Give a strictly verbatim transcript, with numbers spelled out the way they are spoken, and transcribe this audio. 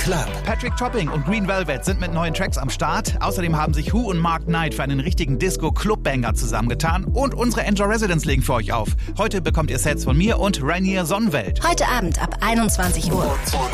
Club. Patrick Topping und Green Velvet sind mit neuen Tracks am Start. Außerdem haben sich Who und Mark Knight für einen richtigen Disco-Club-Banger zusammengetan. Und unsere Enjoy Residents legen für euch auf. Heute bekommt ihr Sets von mir und Rainier Sonnenwelt. Heute Abend ab einundzwanzig Uhr.